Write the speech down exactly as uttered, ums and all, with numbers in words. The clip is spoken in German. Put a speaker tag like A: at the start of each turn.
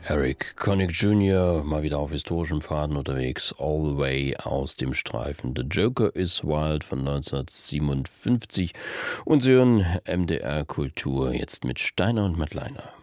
A: Eric Connick Junior mal wieder auf historischen Pfaden unterwegs, all the way aus dem Streifen The Joker is Wild von neunzehnhundertsiebenundfünfzig und Sie hören M D R Kultur jetzt mit Steiner und Mattleiner.